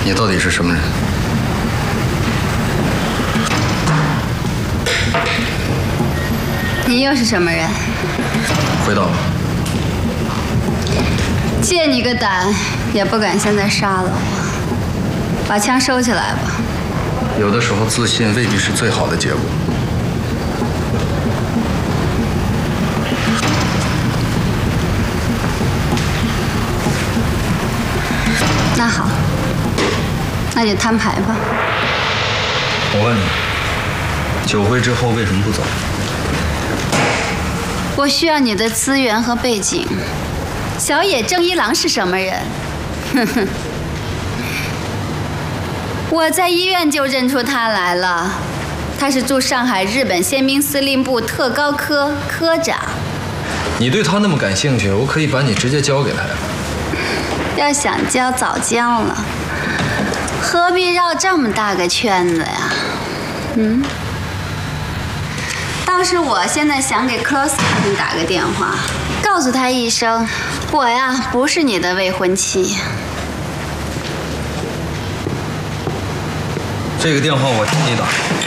你到底是什么人？ 你又是什么人？ 回答我。 借你个胆，也不敢现在杀了我。把枪收起来吧。 有的时候自信未必是最好的结果。 那好，那就摊牌吧。 我问你，酒会之后为什么不走？ 我需要你的资源和背景。小野正一郎是什么人？哼哼，我在医院就认出他来了。他是驻上海日本宪兵司令部特高科科长。 你对他那么感兴趣，我可以把你直接交给他呀。 要想交早交了，何必绕这么大个圈子呀？倒是我现在想给克罗斯打个电话，告诉他一声，我呀不是你的未婚妻。 这个电话我替你打。